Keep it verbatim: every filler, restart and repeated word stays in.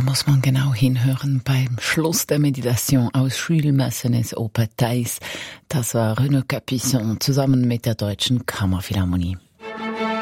muss man genau hinhören beim Schluss der Meditation aus Jules Massenets Oper Thais. Das war Renaud Capuçon zusammen mit der Deutschen Kammerphilharmonie.